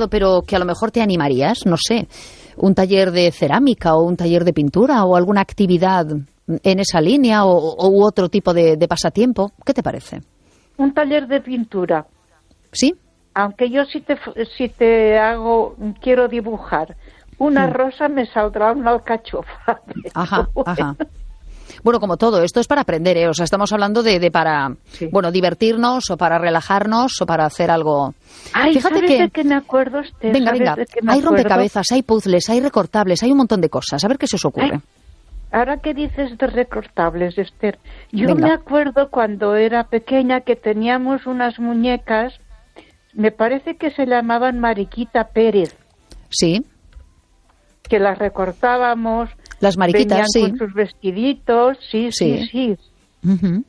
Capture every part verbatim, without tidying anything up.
complicado, pero que a lo mejor te animarías, no sé, un taller de cerámica o un taller de pintura o alguna actividad en esa línea o, o u otro tipo de, de pasatiempo. ¿Qué te parece? Un taller de pintura. ¿Sí? Aunque yo si te, si te hago, quiero dibujar una sí. rosa, me saldrá una alcachofa. Ajá, ajá. Bueno, como todo, esto es para aprender, ¿eh? O sea, estamos hablando de, de para, sí. bueno, divertirnos o para relajarnos o para hacer algo. Ay, Fíjate ¿sabes que... de qué me acuerdo, Esther? Venga, venga, hay rompecabezas, hay puzzles, hay recortables, hay un montón de cosas. A ver qué se os ocurre. Ay, ahora que dices de recortables, Esther, yo venga. me acuerdo cuando era pequeña que teníamos unas muñecas, me parece que se llamaban Mariquita Pérez. Sí. Que las recortábamos. Las mariquitas, venían sí. con sus vestiditos, sí, sí, sí. sí. Uh-huh.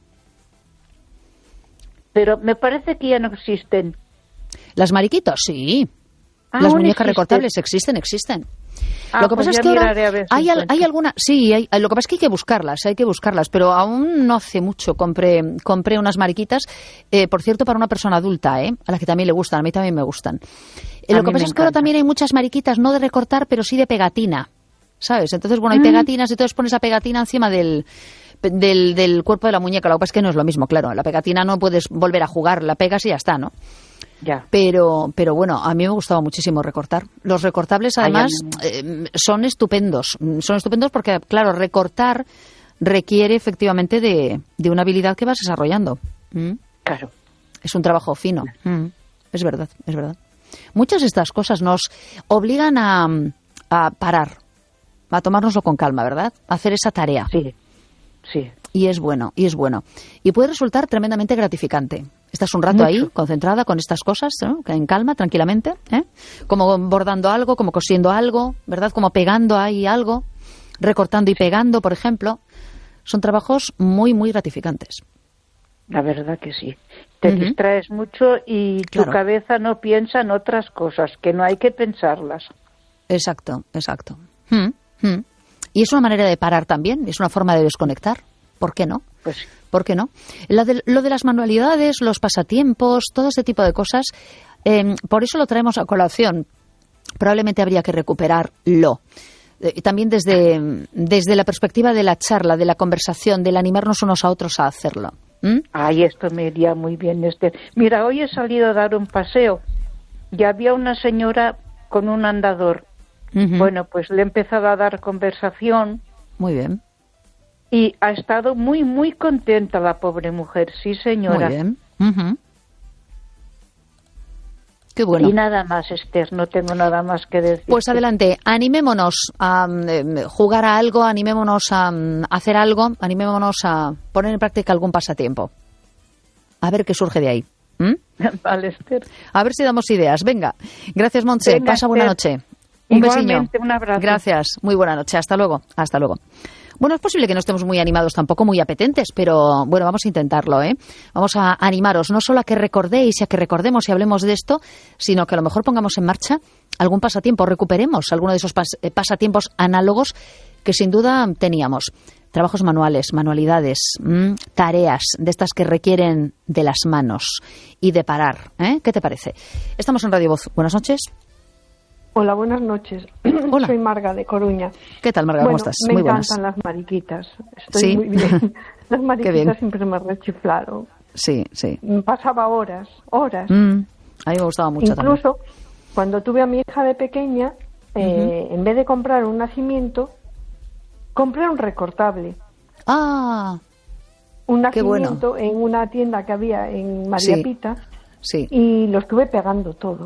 Pero me parece que ya no existen. Las mariquitas, sí. Ah, Las muñecas existen. recortables existen, existen. Ah, lo que pues pasa es que ahora hay, si hay alguna, sí, hay, lo que pasa es que hay que buscarlas, hay que buscarlas, pero aún no hace mucho compré, compré unas mariquitas, eh, por cierto, para una persona adulta, ¿eh? A la que también le gustan, a mí también me gustan. Eh, lo que pasa es que ahora también hay muchas mariquitas, no de recortar, pero sí de pegatina, ¿sabes? Entonces, bueno, hay mm. pegatinas y entonces pones la pegatina encima del, del, del cuerpo de la muñeca. Lo que pasa es que no es lo mismo, claro. La pegatina no puedes volver a jugar, la pegas y ya está, ¿no? Ya. Pero, pero bueno, a mí me gustaba muchísimo recortar. Los recortables, además, Ay, eh, son estupendos. Son estupendos porque, claro, recortar requiere efectivamente de, de una habilidad que vas desarrollando. ¿Mm? Claro. Es un trabajo fino. ¿Mm? Es verdad, es verdad. Muchas de estas cosas nos obligan a, a parar, a tomárnoslo con calma, ¿verdad? A hacer esa tarea. Sí, sí. Y es bueno, y es bueno. Y puede resultar tremendamente gratificante. Estás un rato Mucho. ahí, concentrada con estas cosas, ¿no? En calma, tranquilamente, ¿eh? Como bordando algo, como cosiendo algo, ¿verdad? Como pegando ahí algo, recortando y pegando, por ejemplo. Son trabajos muy, muy gratificantes. La verdad que sí. Te uh-huh. distraes mucho y tu claro. cabeza no piensa en otras cosas, que no hay que pensarlas. Exacto, exacto. Hmm, hmm. Y es una manera de parar también, es una forma de desconectar. ¿Por qué no? Pues ¿Por qué no? Lo de, lo de las manualidades, los pasatiempos, todo este tipo de cosas, eh, por eso lo traemos a colación. Probablemente habría que recuperarlo. Eh, también desde, desde la perspectiva de la charla, de la conversación, del animarnos unos a otros a hacerlo. ¿Mm? Ay, esto me iría muy bien, Esther. Mira, hoy he salido a dar un paseo y había una señora con un andador. Uh-huh. Bueno, pues le he empezado a dar conversación. Muy bien. Y ha estado muy, muy contenta la pobre mujer, sí, señora. Muy bien. Uh-huh. Qué bueno. Y nada más, Esther, no tengo nada más que decir. Pues adelante, animémonos a um, jugar a algo, animémonos a um, hacer algo, animémonos a poner en práctica algún pasatiempo. A ver qué surge de ahí. ¿Mm? Vale, Esther. A ver si damos ideas. Venga. Gracias, Montse. Venga, pasa buena Esther. noche. Un Igualmente, besiño. Un abrazo. Gracias. Muy buena noche. Hasta luego. Hasta luego. Bueno, es posible que no estemos muy animados, tampoco muy apetentes, pero bueno, vamos a intentarlo, ¿eh? Vamos a animaros, no solo a que recordéis y a que recordemos y hablemos de esto, sino que a lo mejor pongamos en marcha algún pasatiempo, recuperemos alguno de esos pas- pasatiempos análogos que sin duda teníamos. Trabajos manuales, manualidades, mmm, tareas de estas que requieren de las manos y de parar, ¿eh? ¿Qué te parece? Estamos en Radio Voz. Buenas noches. Hola, buenas noches. Hola. Soy Marga de Coruña. ¿Qué tal, Marga? Bueno, ¿Cómo estás? Me muy encantan buenas. las mariquitas. Estoy ¿Sí? muy bien. Las Qué mariquitas bien. siempre me rechiflaron. Sí, sí. Pasaba horas, horas. Mm, a mí me gustaba mucho también. Incluso cuando tuve a mi hija de pequeña, eh, uh-huh. en vez de comprar un nacimiento, compré un recortable. Ah, un qué nacimiento bueno. en una tienda que había en María Sí. Pita. Sí. Y lo estuve pegando todo.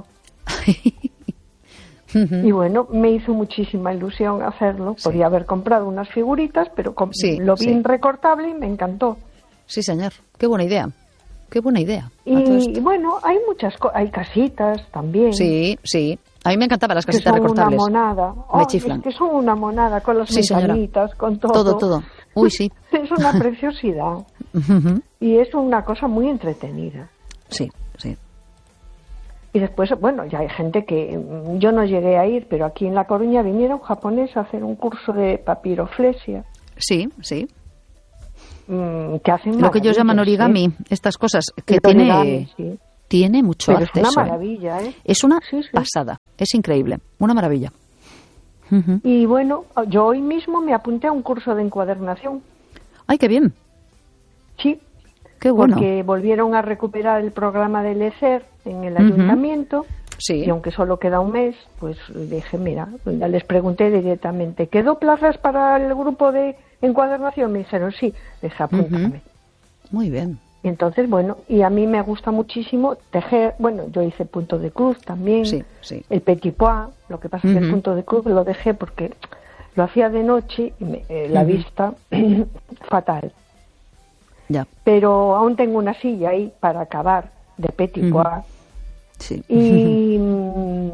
Y bueno, me hizo muchísima ilusión hacerlo. Sí. Podía haber comprado unas figuritas, pero com- Sí, lo vi sí. en recortable y me encantó. Sí, señor. Qué buena idea. Qué buena idea. Y, y bueno, hay muchas cosas. Hay casitas también. Sí, sí. A mí me encantaban las que casitas son recortables. una monada. Me Ay, chiflan. Es que son una monada con las Sí, señora. ventanitas, con todo. Todo, todo. Uy, sí. Es una preciosidad. Ujú. Y es una cosa muy entretenida. Sí, sí. Y después, bueno, ya hay gente que mm, yo no llegué a ir, pero aquí en La Coruña vinieron japoneses a hacer un curso de papiroflexia, Sí, sí. mm, que hacen Lo que ellos llaman maravillas, origami, ¿eh? estas cosas que El tiene... origami, sí. Tiene mucho Pero arte. Es una eso, maravilla, ¿eh? Es una sí, sí. pasada. Es increíble. Una maravilla. Uh-huh. Y bueno, yo hoy mismo me apunté a un curso de encuadernación. ¡Ay, qué bien! Sí. Qué bueno. Porque volvieron a recuperar el programa de Lecer en el ayuntamiento. Sí. Y aunque solo queda un mes, pues dije, mira, ya les pregunté directamente, ¿quedó plazas para el grupo de encuadernación? Me dijeron, sí. Dije, apúntame. Uh-huh. Muy bien. Y entonces, bueno, y a mí me gusta muchísimo tejer. Bueno, yo hice punto de cruz también. Sí, sí. El petit pois. Lo que pasa Uh-huh. es que el punto de cruz lo dejé porque lo hacía de noche y me, eh, la uh-huh. vista fatal. Ya. Pero aún tengo una silla ahí para acabar de petit uh-huh. pois. Sí. Y mm,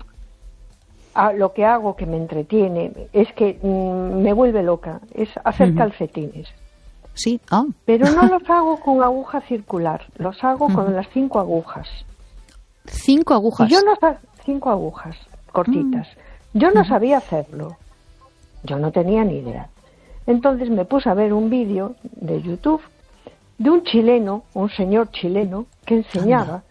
a, lo que hago que me entretiene es que mm, me vuelve loca, es hacer uh-huh. calcetines. Sí, ah. Pero no los hago con aguja circular, los hago uh-huh. con las cinco agujas. ¿Cinco agujas? Y yo no cinco agujas cortitas. Uh-huh. Yo no uh-huh. sabía hacerlo. Yo no tenía ni idea. Entonces me puse a ver un vídeo de YouTube de un chileno, un señor chileno, que enseñaba.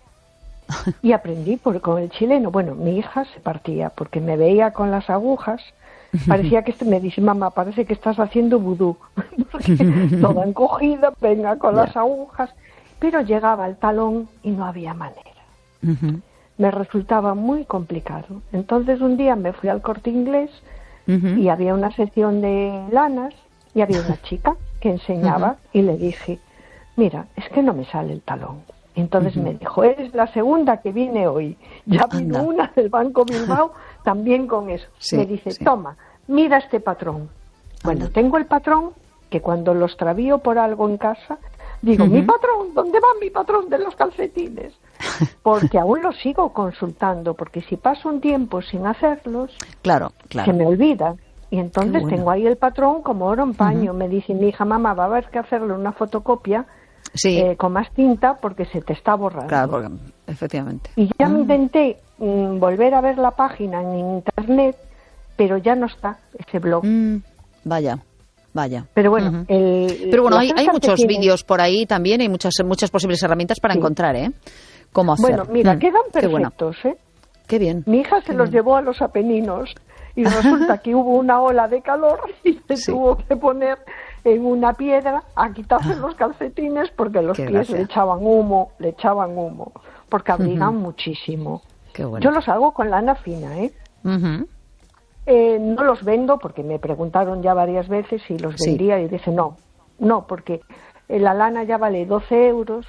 Y aprendí por, con el chileno. Bueno, mi hija se partía porque me veía con las agujas. Parecía que me dice, mamá, parece que estás haciendo vudú. Porque toda encogida, venga con yeah. las agujas. Pero llegaba al talón y no había manera. Uh-huh. Me resultaba muy complicado. Entonces un día me fui al Corte Inglés uh-huh. y había una sección de lanas y había una chica que enseñaba uh-huh. y le dije, mira, es que no me sale el talón. Entonces uh-huh. me dijo, eres la segunda que viene hoy. Ya vino Anda. Una del Banco Bilbao también con eso. Sí, me dice, sí. toma, mira este patrón. Bueno, Anda. Tengo el patrón que cuando lo extravío por algo en casa, digo, uh-huh. mi patrón, ¿dónde va mi patrón de los calcetines? Porque aún lo sigo consultando, porque si paso un tiempo sin hacerlos, claro, claro. se me olvida. Y entonces bueno. tengo ahí el patrón como oro en paño. Uh-huh. Me dice mi hija, mamá, va a haber que hacerle una fotocopia. Sí. Eh, con más tinta porque se te está borrando. Claro, porque, efectivamente. Y ya mm. me intenté mm, volver a ver la página en internet, pero ya no está ese blog. Mm. Vaya, vaya. Pero bueno, uh-huh. el, pero bueno, hay, hay muchos vídeos por ahí también, hay muchas muchas posibles herramientas para sí. encontrar, ¿eh? Cómo hacer. Bueno, mira, mm. quedan perfectos, Qué bueno. ¿eh? Qué bien. Mi hija se Qué los bien. llevó a los Apeninos y resulta que hubo una ola de calor y se sí. tuvo que poner en una piedra a quitarse los calcetines porque los Qué pies gracia. le echaban humo, le echaban humo, porque abrigan uh-huh. muchísimo. Qué bueno. Yo los hago con lana fina, ¿eh? Uh-huh. Eh, no los vendo porque me preguntaron ya varias veces si los sí. vendía y dije no, no, porque la lana ya vale doce euros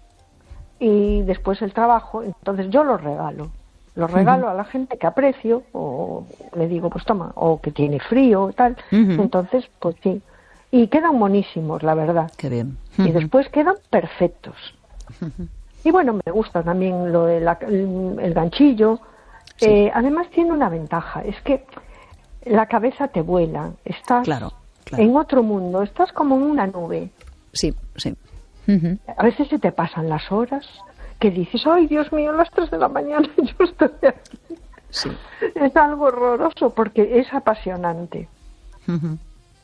y después el trabajo, entonces yo los regalo. Los regalo uh-huh. a la gente que aprecio o le digo, pues toma, o que tiene frío y tal. Uh-huh. Entonces, pues sí. Y quedan monísimos, la verdad. Qué bien. Uh-huh. Y después quedan perfectos. Uh-huh. Y bueno, me gusta también lo de la, el, el ganchillo. Sí. Eh, además tiene una ventaja, es que la cabeza te vuela. Estás claro, claro. en otro mundo, estás como en una nube. Sí, sí. Uh-huh. A veces se te pasan las horas que dices, ay, Dios mío, a las tres de la mañana yo estoy aquí. Sí. Es algo horroroso porque es apasionante. Uh-huh.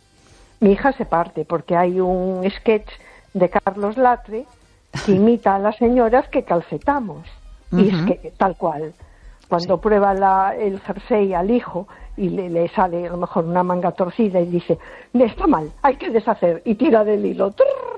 Mi hija se parte porque hay un sketch de Carlos Latre que imita a las señoras que calcetamos. Uh-huh. Y es que tal cual. Cuando sí. prueba la, el jersey al hijo y le, le sale a lo mejor una manga torcida y dice, está mal, hay que deshacer. Y tira del hilo.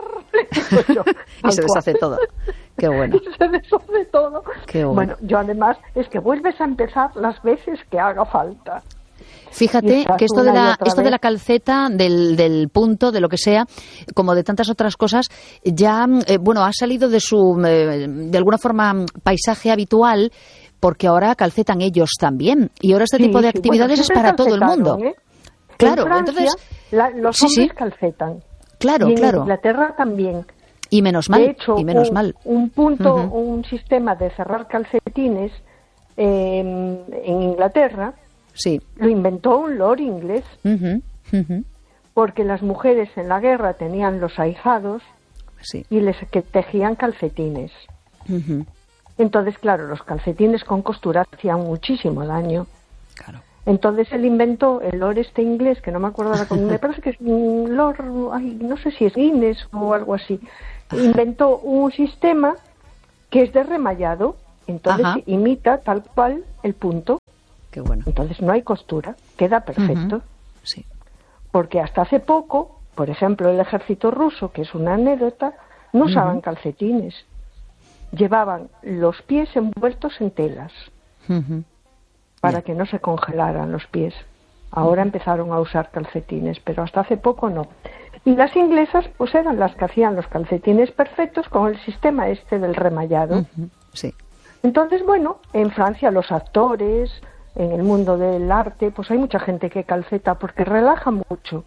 Yo, y se deshace todo. Qué bueno. Y se deshace todo. Qué bueno. Bueno, yo además es que vuelves a empezar las veces que haga falta. Fíjate que esto de la esto vez. de la calceta, del, del punto, de lo que sea, como de tantas otras cosas, ya eh, bueno ha salido de su eh, de alguna forma paisaje habitual, porque ahora calcetan ellos también y ahora este sí, tipo de sí. actividades bueno, es para todo el mundo. ¿eh? Claro, en Francia, entonces la, los sí, hombres sí. calcetan. Claro, y en claro. Inglaterra también. Y menos mal. De hecho, y menos un, mal. un punto, uh-huh. un sistema de cerrar calcetines eh, en Inglaterra. Sí. Lo inventó un lord inglés. Uh-huh. Uh-huh. Porque las mujeres en la guerra tenían los ahijados sí. y les que tejían calcetines. Uh-huh. Entonces, claro, los calcetines con costura hacían muchísimo daño. Claro. Entonces él inventó el lord este inglés, que no me acuerdo ahora cómo, me parece que es un lord, ay, no sé si es Guinness o algo así. Inventó un sistema que es de remallado, entonces Ajá. imita tal cual el punto. Qué bueno. Entonces no hay costura, queda perfecto. Uh-huh. Sí. Porque hasta hace poco, por ejemplo, el ejército ruso, que es una anécdota, no usaban uh-huh. calcetines. Llevaban los pies envueltos en telas uh-huh. para yeah. que no se congelaran los pies. Ahora uh-huh. empezaron a usar calcetines, pero hasta hace poco no. Y las inglesas pues eran las que hacían los calcetines perfectos con el sistema este del remallado. Uh-huh. Sí. Entonces, bueno, en Francia los actores, en el mundo del arte, pues hay mucha gente que calceta porque relaja mucho.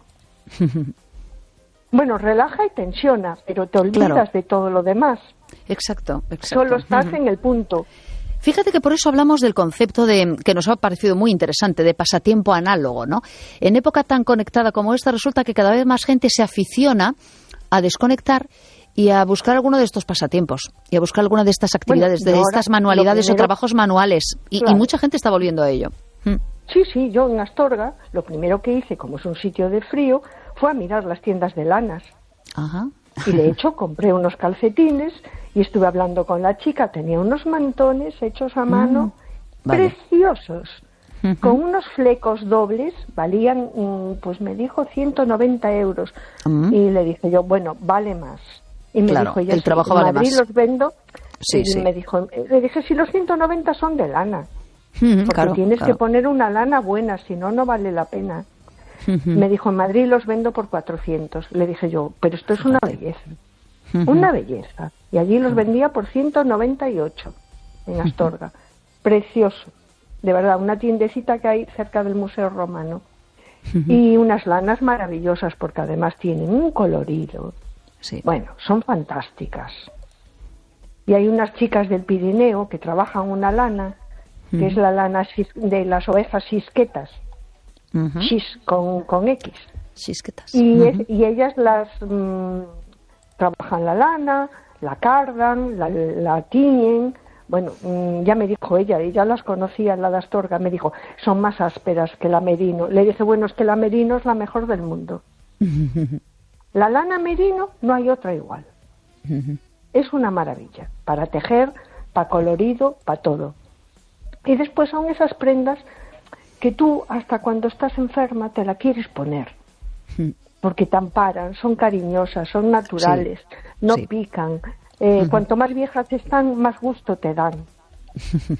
Bueno, relaja y tensiona, pero te olvidas claro. de todo lo demás. Exacto, exacto. Solo estás uh-huh. en el punto. Fíjate que por eso hablamos del concepto de que nos ha parecido muy interesante, de pasatiempo análogo, ¿no? En época tan conectada como esta, resulta que cada vez más gente se aficiona a desconectar y a buscar alguno de estos pasatiempos, y a buscar alguna de estas actividades, bueno, de ahora, estas manualidades primero, o trabajos manuales, y, claro. y mucha gente está volviendo a ello. Mm. Sí, sí, yo en Astorga, lo primero que hice, como es un sitio de frío, fue a mirar las tiendas de lanas. Ajá. Y de hecho compré unos calcetines y estuve hablando con la chica, tenía unos mantones hechos a mano, mm, vale. preciosos, uh-huh. con unos flecos dobles, valían, pues me dijo ciento noventa euros. Uh-huh. Y le dije yo, bueno, vale más. Y me claro, dijo ella, el trabajo en vale Madrid más. Los vendo. Sí, y sí. me dijo, le dije, si los ciento noventa son de lana, uh-huh, porque claro, tienes claro. que poner una lana buena, si no, no vale la pena. Uh-huh. Me dijo, en Madrid los vendo por cuatrocientos. Le dije yo, pero esto es una belleza, uh-huh. una belleza. Y allí los vendía por ciento noventa y ocho en Astorga. Uh-huh. Precioso, de verdad, una tiendecita que hay cerca del Museo Romano. Uh-huh. Y unas lanas maravillosas, porque además tienen un colorido. Sí. Bueno, son fantásticas. Y hay unas chicas del Pirineo que trabajan una lana, que uh-huh. es la lana de las ovejas xisquetas. Uh-huh. Xis con, con X. Xisquetas. Y, uh-huh. es, y ellas las mmm, trabajan la lana, la cardan, la, la tiñen. Bueno, mmm, ya me dijo ella, ella las conocía, la de Astorga, me dijo, son más ásperas que la merino. Le dije, bueno, es que la merino es la mejor del mundo. Uh-huh. La lana merino no hay otra igual. Uh-huh. Es una maravilla, para tejer, para colorido, para todo. Y después son esas prendas que tú, hasta cuando estás enferma, te la quieres poner. Uh-huh. Porque te amparan, son cariñosas, son naturales, sí, no sí. pican. Eh, uh-huh. Cuanto más viejas están, más gusto te dan. Uh-huh.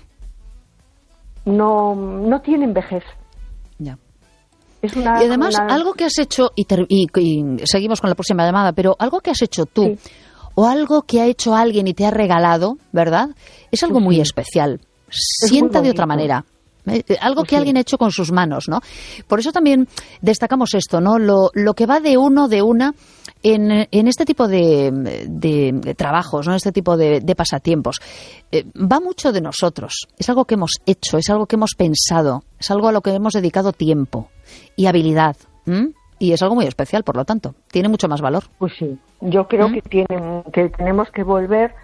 No, no tienen vejez. Ya. Es una, y además, una... algo que has hecho, y, ter- y, y seguimos con la próxima llamada, pero algo que has hecho tú, sí. o algo que ha hecho alguien y te ha regalado, ¿verdad? Es algo sí. muy especial. Es Sienta muy de otra manera. ¿eh? Algo que sí. alguien ha hecho con sus manos, ¿no? Por eso también destacamos esto, ¿no? Lo, lo que va de uno, de una, en, en este tipo de, de, de trabajos, ¿no? Este tipo de, de pasatiempos. Eh, va mucho de nosotros. Es algo que hemos hecho, es algo que hemos pensado, es algo a lo que hemos dedicado tiempo y habilidad. ¿Mm? Y es algo muy especial, por lo tanto. Tiene mucho más valor. Pues sí. Yo creo ¿Mm? que, tiene, que tenemos que volver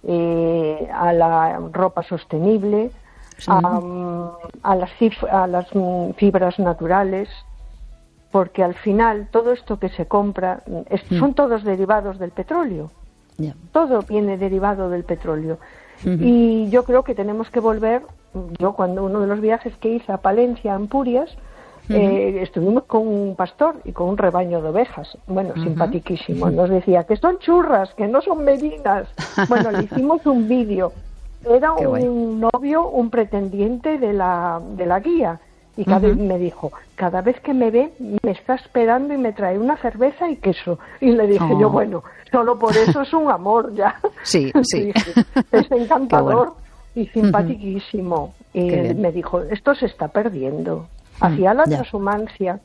eh, a la ropa sostenible, sí. a, a, las cif- a las fibras naturales, porque al final todo esto que se compra es, mm. son todos derivados del petróleo. Yeah. Todo viene derivado del petróleo. Uh-huh. Y yo creo que tenemos que volver. Yo, cuando uno de los viajes que hice a Palencia, a Ampurias, uh-huh. eh, estuvimos con un pastor y con un rebaño de ovejas. Bueno, uh-huh. simpaticísimo. Nos decía que son churras, que no son merinas. Bueno, le hicimos un vídeo. Era Qué un guay. novio, un pretendiente de la, de la guía. Y cada uh-huh. vez me dijo, cada vez que me ve, me está esperando y me trae una cerveza y queso. Y le dije oh. yo, bueno, solo por eso es un amor ya. Sí, sí. Es encantador y simpaticísimo. Uh-huh. Y me dijo, esto se está perdiendo. Hacía la transhumancia.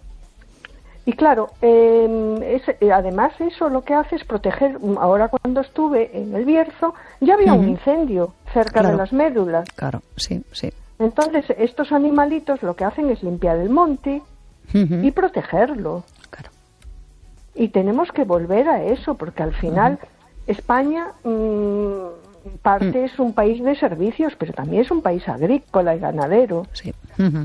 Y claro, eh, es, además eso lo que hace es proteger. Ahora cuando estuve en el Bierzo, ya había uh-huh. un incendio cerca claro. de las médulas. Claro, sí, sí. Entonces, estos animalitos lo que hacen es limpiar el monte uh-huh. y protegerlo. Claro. Y tenemos que volver a eso, porque al final uh-huh. España, mmm, parte uh-huh. es un país de servicios, pero también es un país agrícola y ganadero. Sí. Uh-huh.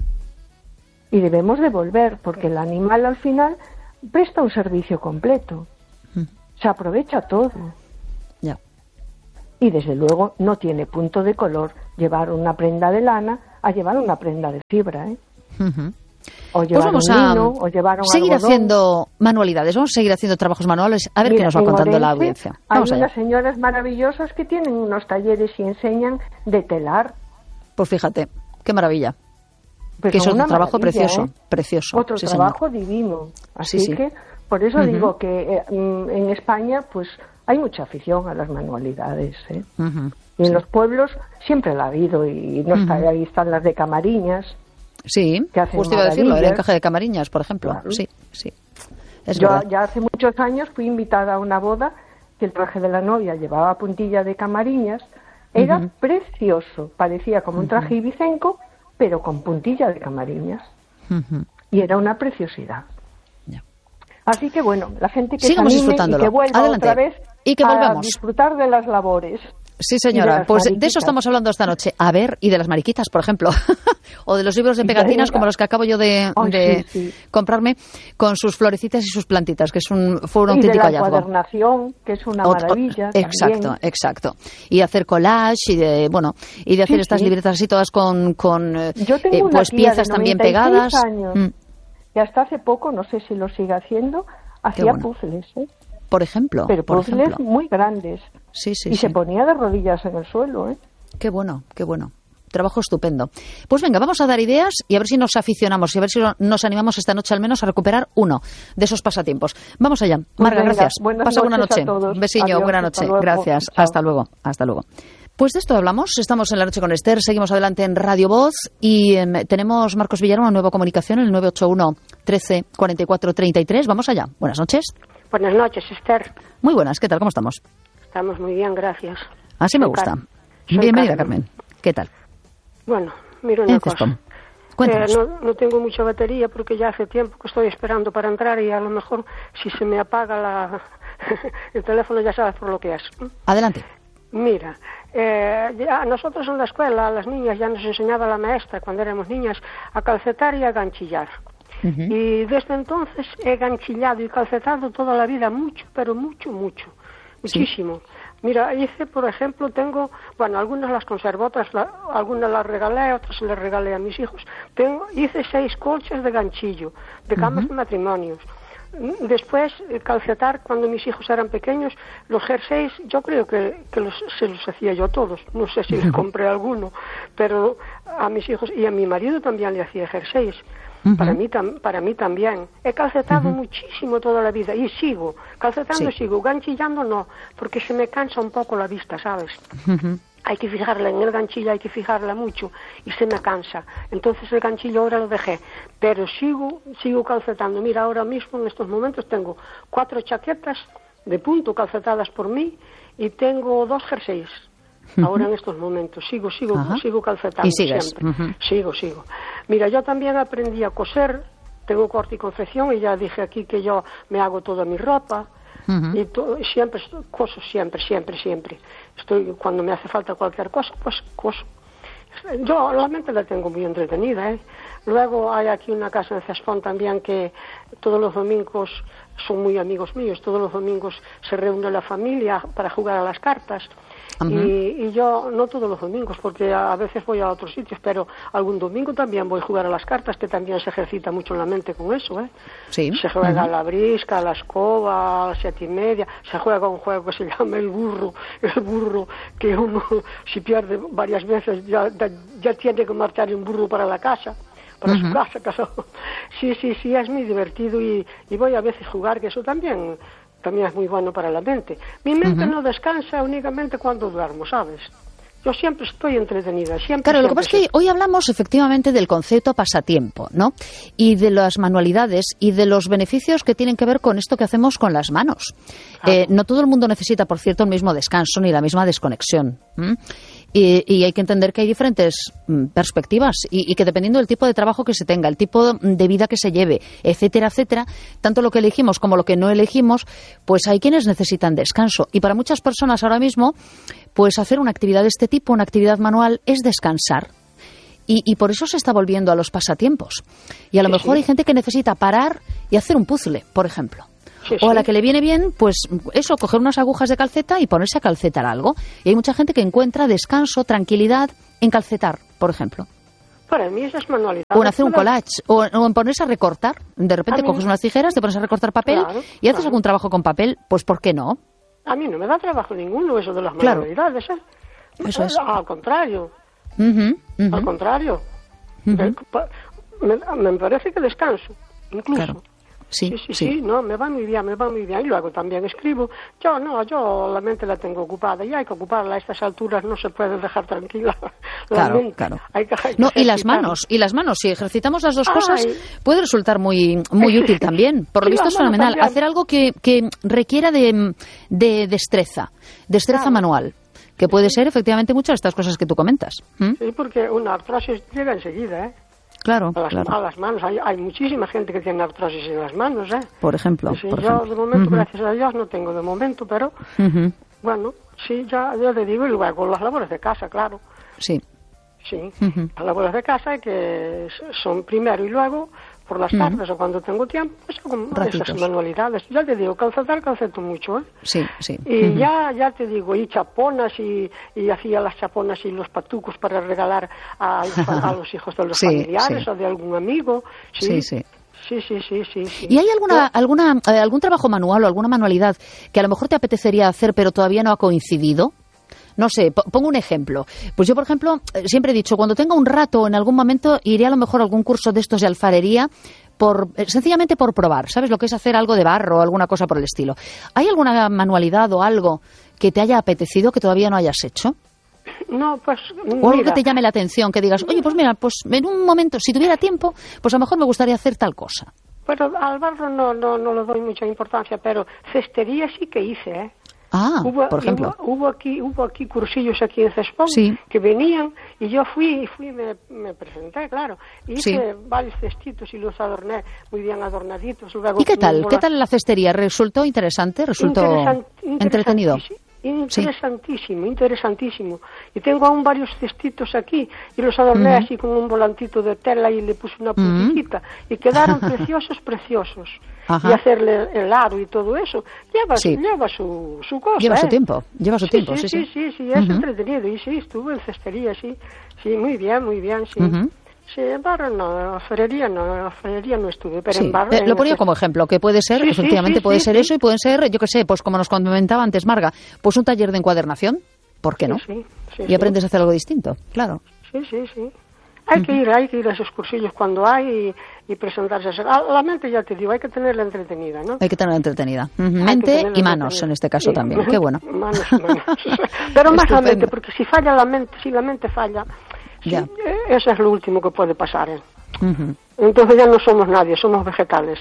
Y debemos de volver, porque el animal al final presta un servicio completo. Uh-huh. Se aprovecha todo. Ya. Y desde luego no tiene punto de color llevar una prenda de lana a llevar una prenda de fibra, ¿eh? Uh-huh. O llevar pues vamos un lino, a o llevar un seguir algodón. haciendo manualidades, vamos a seguir haciendo trabajos manuales, a ver Mira, qué nos va en contando Orense la audiencia. Hay Vamos allá. unas señoras maravillosas que tienen unos talleres y enseñan de telar. Pues fíjate, qué maravilla. Pues que es son otro una trabajo maravilla, precioso, ¿eh? precioso. Otro sí, trabajo señor. divino. Así Sí, sí. que, por eso Uh-huh. digo que eh, en España, pues, hay mucha afición a las manualidades, ¿eh? Uh-huh. Y en Sí. los pueblos siempre la ha habido, y no está, Uh-huh. ahí están las de Camariñas. Sí, que hacen justo iba a decirlo, el maravillas. encaje de Camariñas, por ejemplo. Claro. Sí, sí. Es Yo verdad. ya hace muchos años fui invitada a una boda que el traje de la novia llevaba puntilla de Camariñas. Era Ujú. precioso, parecía como un traje ibicenco, pero con puntilla de Camariñas. Ujú. Y era una preciosidad. Ya. Así que bueno, la gente que Sigamos se anime y disfrutándolo. que vuelva Adelante. otra vez Y que a volvamos. disfrutar de las labores. Sí, Y de señora, las pues de mariquitas. eso estamos hablando esta noche. A ver, y de las mariquitas, por ejemplo. O de los libros de pegatinas Venga. como los que acabo yo de, Ay, de sí, sí. comprarme, con sus florecitas y sus plantitas, que es un, fue un Y de auténtico la hallazgo. encuadernación, que es una Ot- ot- maravilla. Exacto, también. exacto. Y hacer collage y de, bueno, y de hacer Sí, estas sí. libretas así todas con, con eh, Yo tengo eh, una pues tía piezas de también noventa y seis pegadas. años, Mm. que hasta hace poco, no sé si lo sigue haciendo, hacía bueno. puzzles, ¿eh? Por ejemplo, Pero por puzzles ejemplo. muy grandes. Sí, sí, y sí. se ponía de rodillas en el suelo, ¿eh? Qué bueno, qué bueno. Trabajo estupendo. Pues venga, vamos a dar ideas y a ver si nos aficionamos y a ver si nos animamos esta noche al menos a recuperar uno de esos pasatiempos. Vamos allá. Marga, venga, gracias. buenas Pasa buena noches noche. a todos. Un besiño, Adiós, buena hasta noche. luego. Gracias. Chao. Hasta luego. Hasta luego. Pues de esto hablamos. Estamos en La Noche con Esther. Seguimos adelante en Radio Voz y eh, tenemos, Marcos Villar, una nueva comunicación en el nueve ocho uno, trece, cuarenta y cuatro, treinta y tres. Vamos allá. Buenas noches. Buenas noches, Esther. Muy buenas. ¿Qué tal? ¿Cómo estamos? Estamos muy bien, gracias. Así me Soy gusta. Car- soy Bienvenida, Carmen. Carmen. ¿Qué tal? Bueno, mira una En cosa. Cespom. Cuéntanos. Eh, no, no tengo mucha batería porque ya hace tiempo que estoy esperando para entrar y a lo mejor si se me apaga la el teléfono ya sabes por lo que es. Adelante. Mira, eh, ya nosotros en la escuela, a las niñas ya nos enseñaba la maestra cuando éramos niñas a calcetar y a ganchillar. Ujú. Y desde entonces he ganchillado y calcetado toda la vida mucho, pero mucho, mucho, Sí. muchísimo. Mira, hice, por ejemplo, tengo, bueno, algunas las conservo, otras la- algunas las regalé, otras les regalé a mis hijos. Tengo, hice seis colchas de ganchillo, de camas de matrimonios. Después, eh, calcetar, cuando mis hijos eran pequeños, los jerseys, yo creo que, que los, se los hacía yo todos. No sé si les compré alguno, pero a mis hijos y a mi marido también le hacía jerseys. Ujú. Para mí, tam- para mí también. He calcetado muchísimo toda la vida y sigo. Calcetando Sí. sigo, ganchillando no, porque se me cansa un poco la vista, ¿sabes? Ujú. Hay que fijarla en el ganchillo, hay que fijarla mucho y se me cansa. Entonces el ganchillo ahora lo dejé, pero sigo, sigo calcetando. Mira, ahora mismo en estos momentos tengo cuatro chaquetas de punto calcetadas por mí y tengo dos jerseys. Ahora en estos momentos sigo, sigo, Ajá. sigo calcetando Y sigues. siempre. Ujú. Sigo, sigo. Mira, yo también aprendí a coser, tengo corte y confección y ya dije aquí que yo me hago toda mi ropa. Ujú. Y to- siempre estoy- coso, siempre, siempre, siempre. Estoy, cuando me hace falta cualquier cosa, pues coso. Yo la mente la tengo muy entretenida, ¿eh? Luego hay aquí una casa en Cespón también que todos los domingos son muy amigos míos, todos los domingos se reúne la familia para jugar a las cartas. Ujú. y, y yo no todos los domingos, porque a, a veces voy a otros sitios, pero algún domingo también voy a jugar a las cartas, que también se ejercita mucho la mente con eso, ¿eh? Sí. Se juega a Ujú. la brisca, a la escoba, a las siete y media, se juega un juego que se llama el burro, el burro que uno si pierde varias veces ya, ya, ya tiene que marchar un burro para la casa, para Ujú. su casa, casa. Sí, sí, sí, es muy divertido y, y voy a veces jugar, que eso también, también es muy bueno para la mente. Mi mente Ujú. no descansa únicamente cuando duermo, ¿sabes? Yo siempre estoy entretenida, siempre. Claro, lo que siempre, pasa es que siempre. hoy hablamos efectivamente del concepto pasatiempo, ¿no? Y de las manualidades y de los beneficios que tienen que ver con esto que hacemos con las manos. Claro. Eh, no todo el mundo necesita, por cierto, el mismo descanso ni la misma desconexión. ¿m? Y, y hay que entender que hay diferentes mm, perspectivas y, y que dependiendo del tipo de trabajo que se tenga, el tipo de vida que se lleve, etcétera, etcétera, tanto lo que elegimos como lo que no elegimos, pues hay quienes necesitan descanso. Y para muchas personas ahora mismo, pues hacer una actividad de este tipo, una actividad manual, es descansar. Y, y por eso se está volviendo a los pasatiempos. Y a lo Sí, mejor sí. hay gente que necesita parar y hacer un puzzle, por ejemplo. Sí, o a sí. la que le viene bien, pues eso, coger unas agujas de calceta y ponerse a calcetar algo. Y hay mucha gente que encuentra descanso, tranquilidad en calcetar, por ejemplo. Para mí eso es manualidad. O en hacer un Para- collage, o, o en ponerse a recortar. De repente A mí- coges unas tijeras, te pones a recortar papel Claro, y haces claro. algún trabajo con papel, pues ¿por qué no? A mí no me da trabajo ninguno eso de las Claro. manualidades. ¿eh? Eso es. Al contrario, Ujú, ujú. al contrario. Ujú. Eh, pa- me, me parece que descanso, incluso. Claro. Sí, sí, sí, sí. sí, no, me va muy bien, me va muy bien. Y luego también escribo. Yo no, yo la mente la tengo ocupada y hay que ocuparla. A estas alturas no se puede dejar tranquila la Claro, mente. claro. Hay que, hay que No, y las ejercitarla. manos, y las manos, si ejercitamos las dos Ay. cosas, puede resultar muy muy útil también. Por lo Sí, visto las es manos fenomenal. también. Hacer algo que, que requiera de, de destreza, destreza Claro. manual, que puede ser efectivamente muchas de estas cosas que tú comentas. ¿Mm? Sí, porque una artrosis llega enseguida, ¿eh? Claro, A las, claro. a las manos. Hay, hay muchísima gente que tiene artrosis en las manos, ¿eh? Por ejemplo. Sí, por yo ejemplo. de momento, Ujú, gracias a Dios, no tengo de momento, pero ujú. bueno, sí, ya, ya te digo, y luego las labores de casa, claro. Sí. Sí, Ujú. las labores de casa que s- son primero y luego por las Ujú. tardes o cuando tengo tiempo, pues hago Ratitos. esas manualidades. Ya te digo, calcetar, calceto mucho, ¿eh? Sí, sí. Y Ujú. ya, ya te digo, y chaponas, y, y hacía las chaponas y los patucos para regalar a, los fa- a los hijos de los Sí, familiares sí. o de algún amigo. Sí, Sí, sí. sí, sí, sí, sí, sí. ¿Y hay alguna, Yo- alguna, eh, algún trabajo manual o alguna manualidad que a lo mejor te apetecería hacer pero todavía no ha coincidido? No sé, po- pongo un ejemplo. Pues yo, por ejemplo, eh, siempre he dicho, cuando tenga un rato en algún momento, iré a lo mejor a algún curso de estos de alfarería, por eh, sencillamente por probar, ¿sabes? Lo que es hacer algo de barro o alguna cosa por el estilo. ¿Hay alguna manualidad o algo que te haya apetecido que todavía no hayas hecho? No, pues. O algo que mira, te llame la atención, que digas, oye, pues mira, pues en un momento, si tuviera tiempo, pues a lo mejor me gustaría hacer tal cosa. Pero al barro no, no, no le doy mucha importancia, pero cestería sí que hice, ¿eh? Ah, Hubo, por ejemplo. hubo, hubo aquí hubo aquí cursillos aquí en Cespón Sí. que venían y yo fui y fui me, me presenté, claro, y hice Sí. varios cestitos y los adorné muy bien adornaditos. Luego ¿Y qué tal? luego ¿Qué las- tal la cestería? ¿Resultó interesante? ¿Resultó Interesan- entretenido? interesantísimo, Interesantísimo, interesantísimo. Y tengo aún varios cestitos aquí y los adorné Ujú. así con un volantito de tela y le puse una puntiquita y quedaron preciosos, preciosos. Ajá. Y hacerle el aro y todo eso lleva, Sí. lleva su, su cosa. Lleva su ¿eh? tiempo, lleva su sí, tiempo, sí, sí, sí, sí. sí, sí, es Ujú. entretenido. Y sí, estuve en cestería, sí, sí, muy bien, muy bien, sí. Ujú. Sí, en barro no, en alfarería no, en alfarería no estuve, pero Sí, en barro... eh, en lo ponía cest- como ejemplo, que puede ser, Sí, sí, efectivamente sí, puede sí, ser sí. eso y pueden ser, yo qué sé, pues como nos comentaba antes Marga, pues un taller de encuadernación, ¿por qué no? Sí, sí, Y sí. aprendes a hacer algo distinto, claro. Sí, sí, sí. Hay que ir, hay que ir a esos cursillos cuando hay y, y presentarse. a hacer- a La mente, ya te digo, hay que tenerla entretenida, ¿no? Hay que tenerla entretenida. Ujú. Hay que Mente tenerla y manos entretenida. en este caso Sí, también, qué bueno. Manos, manos. Pero más la Estupendo. mente, porque si falla la mente, si la mente falla, sí, Ya. eh, eso es lo último que puede pasar. ¿eh? Ujú, Entonces ya no somos nadie, somos vegetales.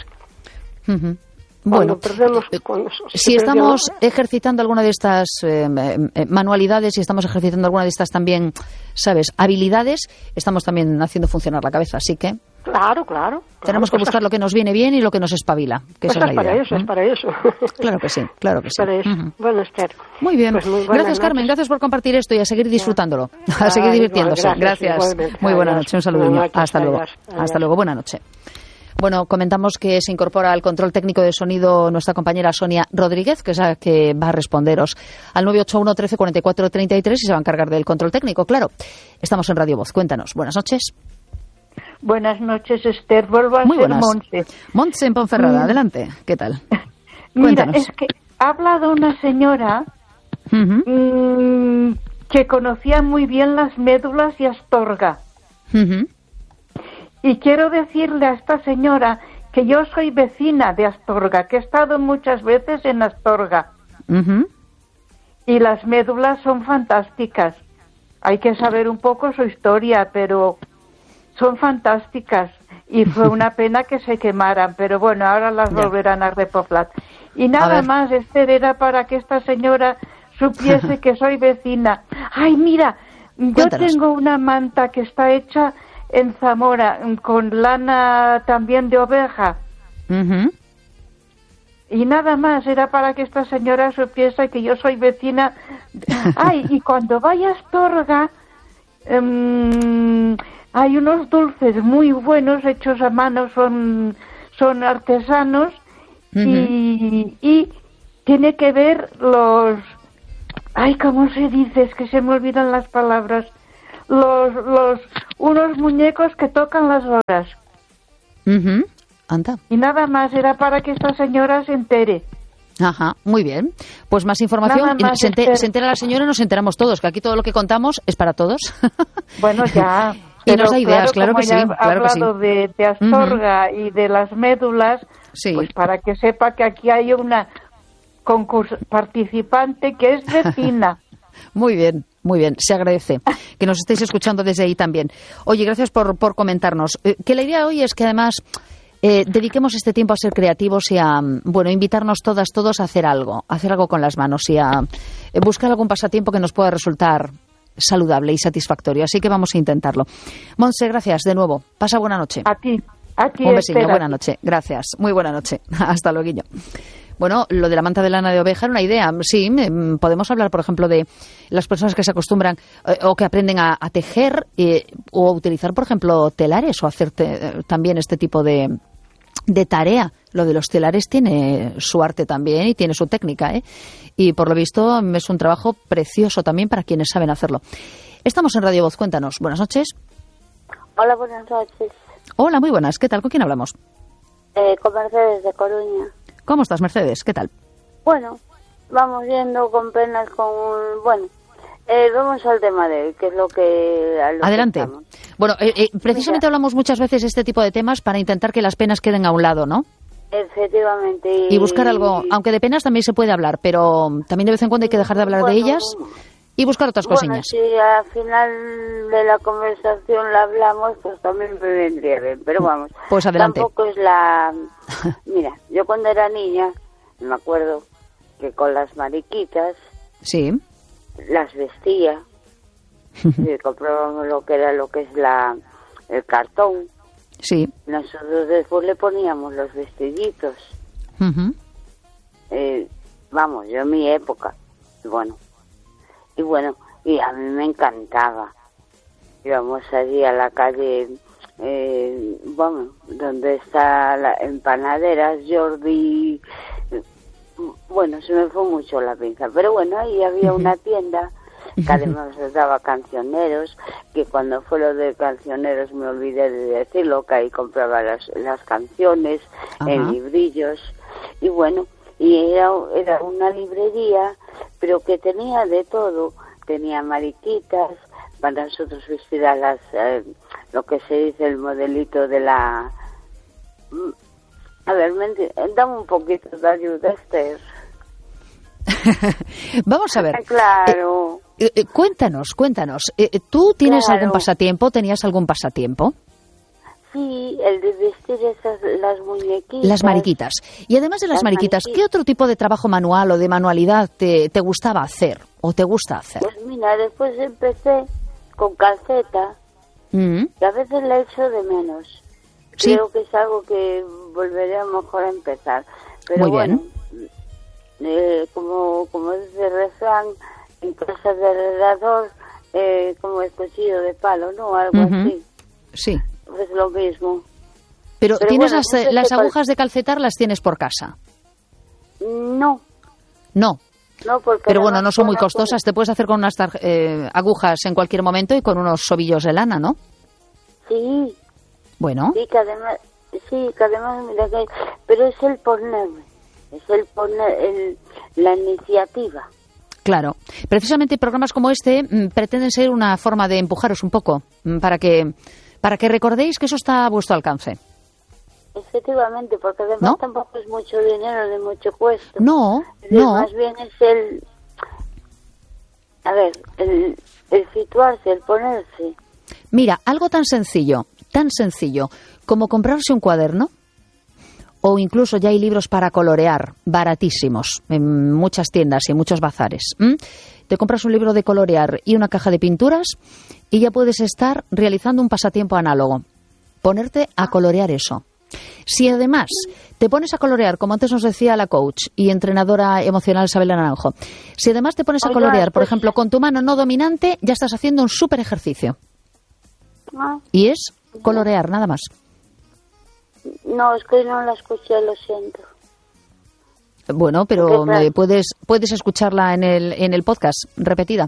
ujú. Cuando Bueno, perdemos, eh, cuando se si perdió- estamos ejercitando alguna de estas eh, eh, manualidades, si estamos ejercitando alguna de estas también, ¿sabes?, habilidades, estamos también haciendo funcionar la cabeza, así que Claro, claro. tenemos que claro, buscar lo que nos viene bien y lo que nos espabila, que Pues esa es es la para idea. eso, ¿eh? es para eso. Claro que sí, claro que Es sí. para eso. Ujú. Bueno, Esther. Muy bien. Pues muy buenas Gracias, Carmen. noches. Gracias por compartir esto y a seguir disfrutándolo. A seguir Ay, divirtiéndose. igual, gracias, Gracias. igualmente. Muy buena Adiós. noche. Un saludo. Buenas noches, Hasta luego. adiós, adiós. Hasta luego. Buena noche. Bueno, comentamos que se incorpora al control técnico de sonido nuestra compañera Sonia Rodríguez, que es la que va a responderos al nueve ocho uno, trece, cuarenta y cuatro, treinta y tres y se va a encargar del control técnico. Claro, estamos en Radio Voz. Cuéntanos. Buenas noches. Buenas noches, Esther. Vuelvo a Muy ser buenas. Montse. Montse en Ponferrada. Mm. Adelante. ¿Qué tal? Mira, Cuéntanos. es que ha hablado una señora Ujú, mm, que conocía muy bien las médulas y Astorga. ujú. Y quiero decirle a esta señora que yo soy vecina de Astorga, que he estado muchas veces en Astorga. Ujú. Y las médulas son fantásticas. Hay que saber un poco su historia, pero son fantásticas. Y fue una pena que se quemaran, pero bueno, ahora las Ya. volverán a repoblar. Y A nada ver. más, Esther, era para que esta señora supiese que soy vecina. Ay, mira, yo Cuéntanos. tengo una manta que está hecha en Zamora, con lana también de oveja. Ujú. Y nada más, era para que esta señora supiese que yo soy vecina. Ay, y cuando vaya a Astorga, em, hay unos dulces muy buenos hechos a mano, son, son artesanos, uh-huh. y, y tiene que ver los... Ay, ¿cómo se dice? Es que se me olvidan las palabras. Los, los, unos muñecos que tocan las horas. Uh-huh. Anda. Y nada más, era para que esta señora se entere. Ajá, muy bien. Pues más información. Más se, enter, se entera la señora y nos enteramos todos, que aquí todo lo que contamos es para todos. Bueno, ya. Y nos da ideas, claro, claro que sí. He claro hablado que sí. de, de Astorga uh-huh. y de las médulas, sí. Pues para que sepa que aquí hay una concurs participante que es vecina. Muy bien, muy bien, se agradece que nos estéis escuchando desde ahí también. Oye, gracias por, por comentarnos. Eh, que la idea hoy es que además eh, dediquemos este tiempo a ser creativos y a, bueno, invitarnos todas, todos a hacer algo, a hacer algo con las manos y a eh, buscar algún pasatiempo que nos pueda resultar saludable y satisfactorio. Así que vamos a intentarlo. Montse, gracias de nuevo. Pasa buena noche. A ti, a ti. Un besillo, buena noche. Gracias, muy buena noche. Hasta luego. Bueno, lo de la manta de lana de oveja era una idea. Sí, podemos hablar, por ejemplo, de las personas que se acostumbran eh, o que aprenden a, a tejer eh, o a utilizar, por ejemplo, telares o hacer te, también este tipo de, de tarea. Lo de los telares tiene su arte también y tiene su técnica, ¿eh? Y por lo visto es un trabajo precioso también para quienes saben hacerlo. Estamos en Radio Voz, cuéntanos. Buenas noches. Hola, buenas noches. Hola, muy buenas. ¿Qué tal? ¿Con quién hablamos? Eh, con Mercedes de Coruña. ¿Cómo estás, Mercedes? ¿Qué tal? Bueno, vamos viendo con penas, con... Bueno, eh, vamos al tema de hoy, que es lo que... Lo Adelante. Que estamos. Bueno, eh, eh, precisamente Mira. hablamos muchas veces de este tipo de temas para intentar que las penas queden a un lado, ¿no? Efectivamente. Y, y buscar algo, aunque de penas también se puede hablar, pero también de vez en cuando hay que dejar de hablar bueno, de ellas y buscar otras bueno, cosillas. Si al final de la conversación la hablamos, pues también me vendría bien, pero vamos. Pues adelante. Tampoco es la... Mira, yo cuando era niña, me acuerdo que con las mariquitas... Sí. Las vestía. Y comprábamos lo que era lo que es la el cartón. Sí. Nosotros después le poníamos los vestiditos. Uh-huh. eh, vamos, yo en mi época. Bueno. Y bueno, y a mí me encantaba. Íbamos allí a la calle, eh, bueno, donde está la empanadera Jordi. Bueno, se me fue mucho la pinza. Pero bueno, ahí había una tienda que además les daba cancioneros, que cuando fue lo de cancioneros me olvidé de decirlo, que ahí compraba las, las canciones, Ajá. en librillos, y bueno, y era, era una librería, pero que tenía de todo, tenía mariquitas, para nosotros vestir a las, eh, lo que se dice el modelito de la... A ver, dame un poquito de ayuda, Esther. Vamos a ver. Claro. Eh, eh, cuéntanos, cuéntanos. Eh, ¿Tú tienes claro. algún pasatiempo? ¿Tenías algún pasatiempo? Sí, el de vestir esas, las muñequitas. Las mariquitas. Y además de las, las mariquitas, mariquitas, ¿qué otro tipo de trabajo manual o de manualidad te, te gustaba hacer o te gusta hacer? Pues mira, después empecé con calceta, mm. que a veces la echo de menos. ¿Sí? Creo que es algo que volveré a lo mejor a empezar. Pero Muy bueno, bien. Eh, como, como dice el refrán, en casa de redador, eh, como el cuchillo de palo, ¿no? Algo uh-huh. así. Sí. Es lo mismo. Pero, Pero ¿tienes bueno, las, las agujas de calcetar, las tienes por casa? No. No. No, porque Pero bueno, no son muy costosas. Te puedes hacer con unas tar- eh, agujas en cualquier momento y con unos sobillos de lana, ¿no? Sí. Bueno. Sí, que además, sí, que además, mira que... Pero es el poner, es el poner, el, la iniciativa. Claro. Precisamente programas como este m, pretenden ser una forma de empujaros un poco m, para que para que recordéis que eso está a vuestro alcance. Efectivamente, porque además ¿No? tampoco es mucho dinero ni mucho cuesta. No, es no. Más bien es el... A ver, el, el situarse, el ponerse. Mira, algo tan sencillo, tan sencillo como comprarse un cuaderno, o incluso ya hay libros para colorear, baratísimos, en muchas tiendas y en muchos bazares. ¿Mm? Te compras un libro de colorear y una caja de pinturas y ya puedes estar realizando un pasatiempo análogo. Ponerte a colorear eso. Si además te pones a colorear, como antes nos decía la coach y entrenadora emocional Isabel Naranjo, si además te pones a colorear, por ejemplo, con tu mano no dominante, ya estás haciendo un súper ejercicio. Y es colorear, nada más. No, es que no la escuché, lo siento. Bueno, pero puedes puedes escucharla en el en el podcast, repetida.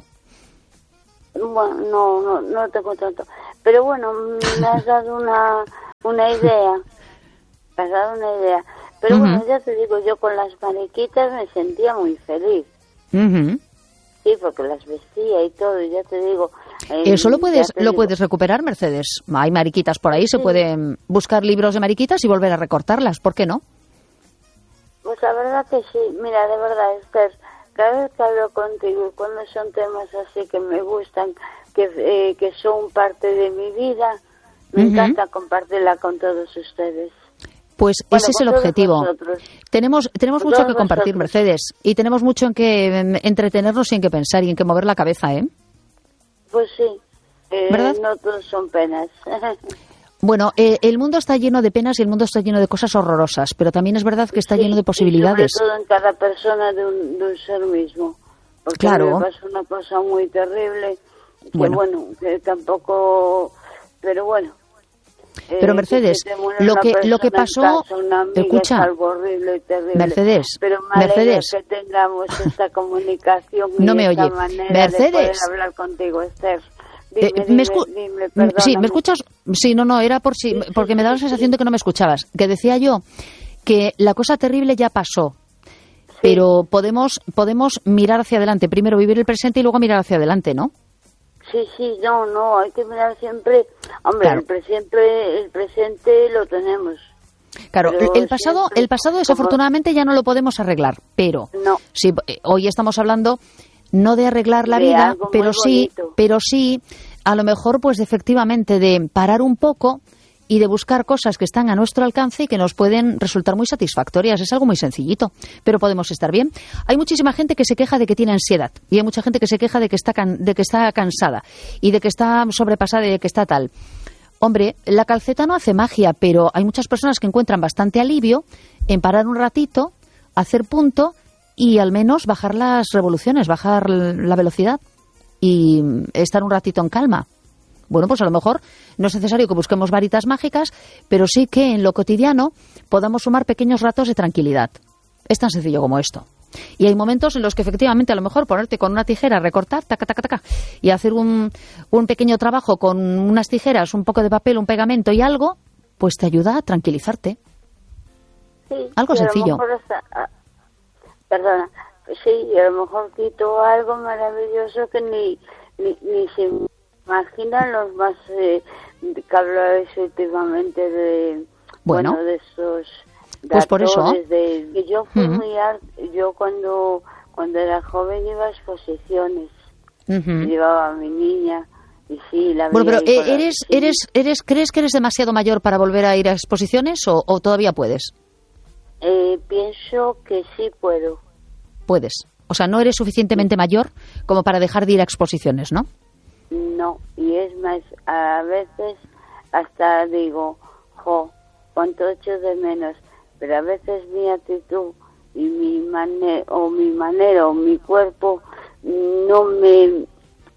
Bueno, no, no, no tengo tanto. Pero bueno, me has dado una, una idea. Me has dado una idea. Pero uh-huh. bueno, ya te digo, yo con las mariquitas me sentía muy feliz. Uh-huh. Sí, porque las vestía y todo, y ya te digo... Eh, Eso lo puedes lo digo. puedes recuperar, Mercedes. Hay mariquitas por ahí, sí. Se pueden buscar libros de mariquitas y volver a recortarlas, ¿por qué no? Pues la verdad que sí. Mira, de verdad, Esther, cada vez que hablo contigo, y cuando son temas así que me gustan, que, eh, que son parte de mi vida, me uh-huh. encanta compartirla con todos ustedes. Pues bueno, ese es el objetivo. Vosotros. Tenemos tenemos con mucho que compartir, vosotros. Mercedes, y tenemos mucho en que en, entretenernos y en que pensar y en que mover la cabeza, ¿eh? Pues sí, eh, ¿verdad? No todos son penas. Bueno, eh, el mundo está lleno de penas y el mundo está lleno de cosas horrorosas, pero también es verdad que está sí, lleno de posibilidades. Y sobre todo en cada persona de un, de un ser mismo. Porque claro. me pasa una cosa muy terrible, que bueno, bueno que tampoco... Pero bueno. Pero eh, Mercedes, que lo que lo que pasó... Casa, una amiga, escucha, es algo horrible y terrible. Mercedes, pero me Mercedes. que tengamos esta comunicación y no me esta oye. manera Mercedes. de poder hablar contigo, Esther. Dime, Eh, dime, me escu- dime, sí, ¿me escuchas? Sí, no, no, era por si, sí, sí, porque sí, me daba la sensación de que no me escuchabas. Que decía yo que la cosa terrible ya pasó, sí. pero podemos podemos mirar hacia adelante. Primero vivir el presente y luego mirar hacia adelante, ¿no? Sí, sí, no, no, hay que mirar siempre... Hombre, claro. el, presente, el presente lo tenemos. Claro, el pasado, el pasado desafortunadamente como... ya no lo podemos arreglar, pero no. sí, hoy estamos hablando... no de arreglar la de vida, pero sí, pero sí, a lo mejor, pues efectivamente, de parar un poco y de buscar cosas que están a nuestro alcance y que nos pueden resultar muy satisfactorias. Es algo muy sencillito, pero podemos estar bien. Hay muchísima gente que se queja de que tiene ansiedad y hay mucha gente que se queja de que está can- de que está cansada y de que está sobrepasada y de que está tal. Hombre, la calceta no hace magia, pero hay muchas personas que encuentran bastante alivio en parar un ratito, hacer punto y al menos bajar las revoluciones, bajar la velocidad y estar un ratito en calma. Bueno, pues a lo mejor no es necesario que busquemos varitas mágicas, pero sí que en lo cotidiano podamos sumar pequeños ratos de tranquilidad. Es tan sencillo como esto. Y hay momentos en los que efectivamente a lo mejor ponerte con una tijera, recortar, taca, taca, taca, y hacer un, un pequeño trabajo con unas tijeras, un poco de papel, un pegamento y algo, pues te ayuda a tranquilizarte. Sí, algo sencillo. Hasta, perdona, sí, y a lo mejor quito algo maravilloso que ni, ni, ni se imaginan los más eh, que habláis últimamente de, bueno, bueno de esos... Pues por eso. De, que yo fui uh-huh. muy art, yo cuando cuando era joven iba a exposiciones, uh-huh. llevaba a mi niña y sí la. Bueno, pero eh, eres sí. eres eres crees que eres demasiado mayor para volver a ir a exposiciones o, o todavía puedes. Eh, pienso que sí puedo. Puedes, o sea, no eres suficientemente mayor como para dejar de ir a exposiciones, ¿no? No, y es más, a veces hasta digo, jo, cuánto echo de menos. Pero a veces mi actitud y mi manera o mi manera o mi cuerpo no me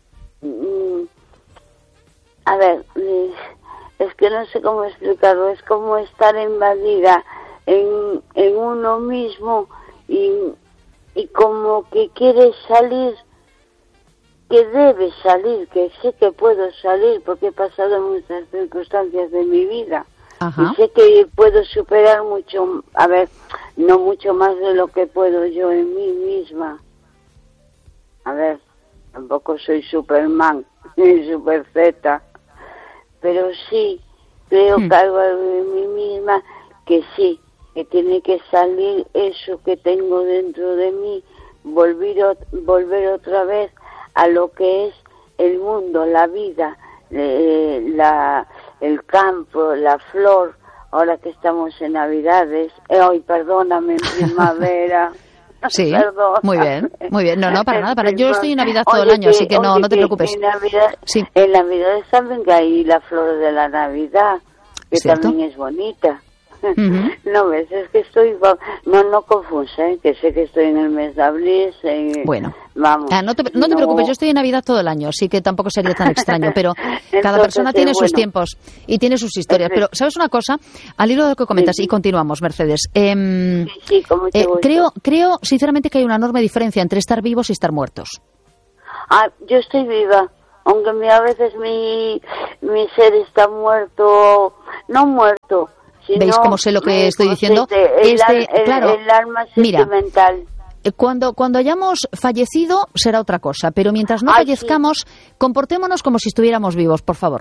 a ver es que no sé cómo explicarlo, es como estar invadida en, en uno mismo y, y como que quieres salir, que debes salir, que sé que puedo salir porque he pasado muchas circunstancias de mi vida. Ajá. Y sé que puedo superar mucho, a ver, no mucho más de lo que puedo yo en mí misma. A ver, tampoco soy Superman, ni Super Z, pero sí creo hmm. que algo en mí misma que sí, que tiene que salir eso que tengo dentro de mí, volver, volver otra vez a lo que es el mundo, la vida, eh, la... el campo, la flor, ahora que estamos en Navidades, eh, hoy perdóname, en primavera. Sí, Perdóname. muy bien, muy bien, no, no, para nada, para yo estoy en Navidad todo oye, el año, que, así que no, oye, no te preocupes. En Navidad, sí. en Navidades también hay la flor de la Navidad, que ¿cierto? también es bonita. Uh-huh. No ves, es que estoy, no, no confusa, ¿eh? Que sé que estoy en el mes de abril. En, bueno, vamos. Ah, no, te, no te no. preocupes, yo estoy en Navidad todo el año, así que tampoco sería tan extraño, pero Entonces, cada persona tiene bueno. sus tiempos y tiene sus historias. Pero, ¿sabes una cosa? Al hilo de lo que comentas, sí, sí. y continuamos, Mercedes. Eh, sí, sí, como te eh, creo, creo, sinceramente, que hay una enorme diferencia entre estar vivos y estar muertos. Ah, yo estoy viva. Aunque mi, a veces mi, mi ser está muerto, no muerto, sino... ¿Veis cómo sé lo que me, estoy diciendo? El, este, el, claro, el alma sentimental. Mira, cuando, cuando hayamos fallecido será otra cosa, pero mientras no Ay, fallezcamos, sí. comportémonos como si estuviéramos vivos, por favor.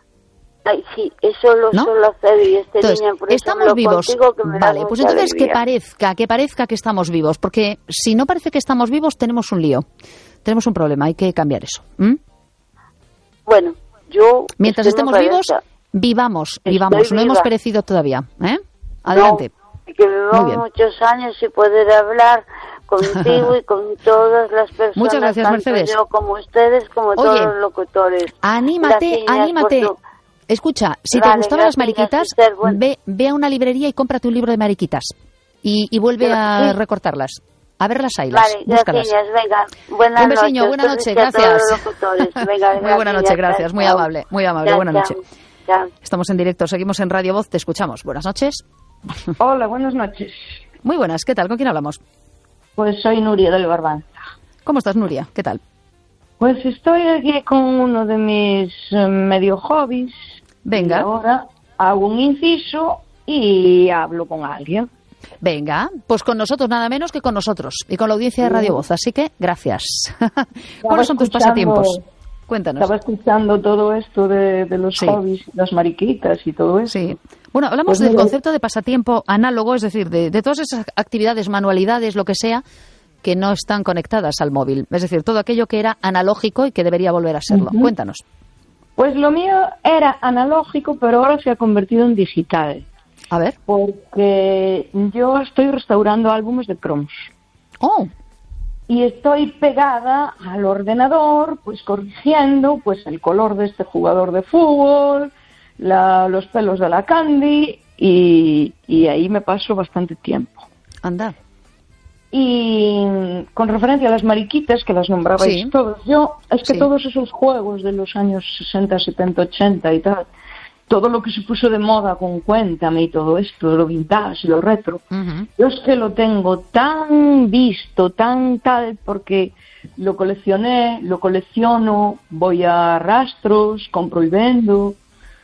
Ay, sí, eso lo ¿No? suelo hacer y este entonces, niño, por estamos eso vivos. Que me vale, pues entonces alegría. que parezca, que parezca que estamos vivos, porque si no parece que estamos vivos, tenemos un lío, tenemos un problema, hay que cambiar eso. ¿Mm? Bueno, yo... Mientras estemos vivos, vivamos, Estoy vivamos, viva. no hemos perecido todavía. ¿eh? Adelante. No, que vivamos muchos años y poder hablar contigo y con todas las personas. Muchas gracias, tanto Mercedes. Yo como ustedes, como Oye, todos los locutores. Anímate, anímate. Tu... Escucha, si vale, te gustaban las mariquitas, bueno. ve, ve a una librería y cómprate un libro de mariquitas y, y vuelve Pero, a sí. recortarlas. A verlas ahí, las, vale, búscalas. Gracias, venga. Buenas Un besiño, buena noche, gracias. Venga, muy buena noche, gracias, muy amable, muy amable, chao, buena noche. Chao. Estamos en directo, seguimos en Radio Voz, te escuchamos. Buenas noches. Hola, buenas noches. Muy buenas, ¿qué tal? ¿Con quién hablamos? Pues soy Nuria del Barbanza. ¿Cómo estás, Nuria? ¿Qué tal? Pues estoy aquí con uno de mis eh, medio hobbies. Venga. Y ahora hago un inciso y hablo con alguien. Venga, pues con nosotros nada menos que con nosotros y con la audiencia de Radio Voz, así que gracias. ¿Cuáles son tus pasatiempos? Cuéntanos. Estaba escuchando todo esto de, de los sí. hobbies, las mariquitas y todo eso. Sí. Bueno, hablamos pues del mira, concepto de pasatiempo análogo, es decir, de, de todas esas actividades, manualidades, lo que sea, que no están conectadas al móvil. Es decir, todo aquello que era analógico y que debería volver a serlo. Uh-huh. Cuéntanos. Pues lo mío era analógico, pero ahora se ha convertido en digital. A ver. Porque yo estoy restaurando álbumes de cromos. Oh. Y estoy pegada al ordenador, pues corrigiendo pues el color de este jugador de fútbol, la, los pelos de la Candy, y, y ahí me paso bastante tiempo. Anda. Y con referencia a las mariquitas, que las nombrabais sí. todos, yo, es que sí. todos esos juegos de los años sesenta, setenta, ochenta y tal, todo lo que se puso de moda con Cuéntame y todo esto, lo vintage, lo retro, uh-huh. yo es que lo tengo tan visto, tan tal, porque lo coleccioné, lo colecciono, voy a rastros, compro y vendo,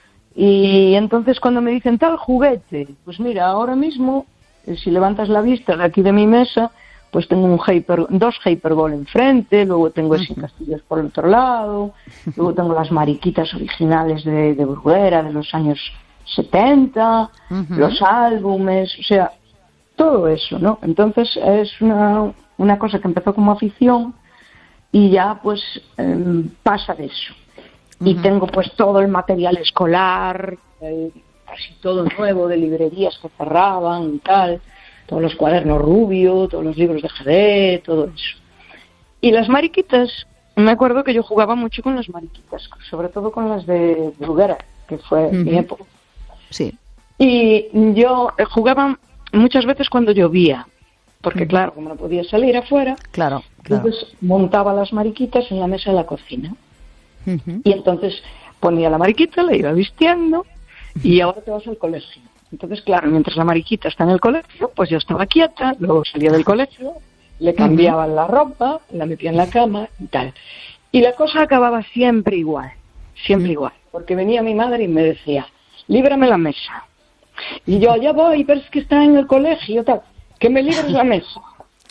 y entonces cuando me dicen tal juguete, pues mira, ahora mismo, si levantas la vista de aquí de mi mesa, pues tengo un hyper, dos Hyperball enfrente, luego tengo ese uh-huh. castillos por el otro lado, luego tengo las mariquitas originales de, de Bruguera de los años setenta, uh-huh. los álbumes, o sea, todo eso, ¿no? Entonces es una, una cosa que empezó como afición y ya pues eh, pasa de eso. Uh-huh. Y tengo pues todo el material escolar, eh, casi todo nuevo de librerías que cerraban y tal, todos los cuadernos Rubio, todos los libros de G D, todo eso. Y las mariquitas, me acuerdo que yo jugaba mucho con las mariquitas, sobre todo con las de Bruguera, que fue uh-huh. mi época. Sí. Y yo jugaba muchas veces cuando llovía, porque uh-huh. claro, como no podía salir afuera, claro, claro. entonces montaba las mariquitas en la mesa de la cocina. Uh-huh. Y entonces ponía la mariquita, la iba vistiendo, y ahora te vas al colegio. Entonces, claro, mientras la mariquita está en el colegio, pues yo estaba quieta, luego salía del colegio, le cambiaban uh-huh. la ropa, la metía en la cama y tal. Y la cosa acababa siempre igual, siempre uh-huh. igual, porque venía mi madre y me decía, líbrame la mesa. Y yo, ya voy, pero es que está en el colegio, tal, que me libres la mesa.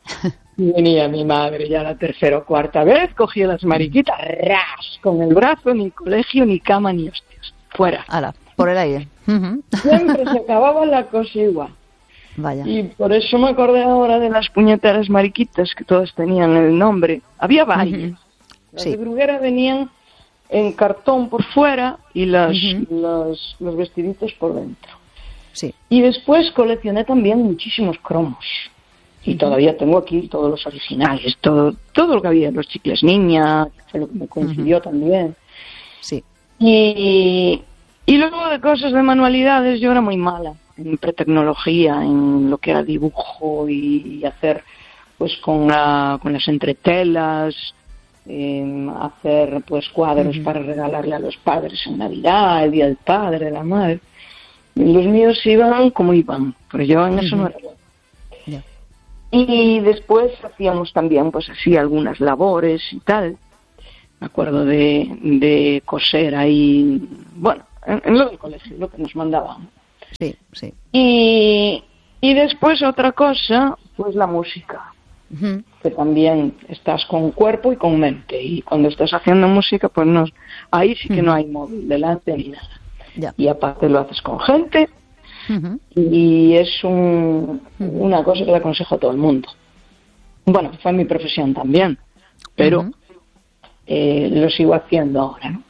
Y venía mi madre ya la tercera o cuarta vez, cogía las mariquitas, ras, con el brazo, ni colegio, ni cama, ni hostias, fuera. Ala. Por el aire. Uh-huh. Siempre se acababa la cosa igual. Vaya. Y por eso me acordé ahora de las puñeteras mariquitas, que todas tenían el nombre. Había varias. Uh-huh. Las sí. de Bruguera venían en cartón por fuera y las, uh-huh. las, los vestiditos por dentro. Sí. Y después coleccioné también muchísimos cromos. Y uh-huh. todavía tengo aquí todos los originales, todo, todo lo que había, los chicles niña, que fue lo que me coincidió uh-huh. también. Sí. Y... Y luego de cosas de manualidades yo era muy mala. en pretecnología, en lo que era dibujo y, y hacer pues con, la, con las entretelas, eh, hacer pues cuadros uh-huh. para regalarle a los padres en Navidad, el Día del Padre, la Madre. Los míos iban como iban, pero yo en uh-huh. eso no era bueno. Yeah. Y después hacíamos también pues así algunas labores y tal. Me acuerdo de, de coser ahí, bueno, en, en lo del colegio, lo que nos mandaban. Sí, sí. Y, y después otra cosa, pues la música. Uh-huh. Que también estás con cuerpo y con mente. Y cuando estás haciendo música, pues no, ahí sí que uh-huh. no hay móvil delante ni nada. Yeah. Y aparte lo haces con gente. Uh-huh. Y es un, uh-huh. una cosa que le aconsejo a todo el mundo. Bueno, fue mi profesión también, pero... Uh-huh. Eh, lo sigo haciendo ahora, ¿no?